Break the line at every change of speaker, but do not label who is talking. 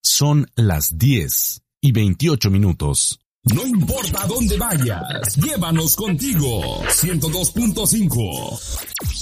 Son las 10:28.
No importa dónde vayas, llévanos contigo. 102.5.